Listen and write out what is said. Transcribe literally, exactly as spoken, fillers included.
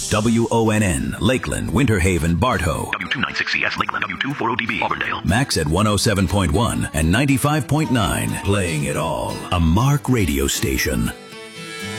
W O N N, Lakeland, Winter Haven, Bartow. W two ninety-six C S, Lakeland. W two forty D B, Auburndale. Max at one oh seven point one and ninety-five point nine. Playing it all. A Mark radio station.